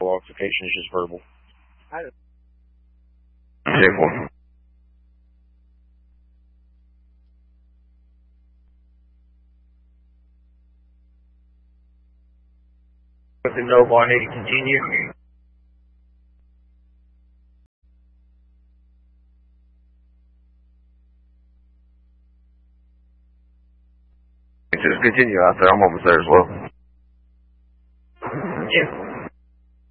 medical altercation is just verbal. J4. Nova, I need to continue. Just continue out there. I'm almost there as well.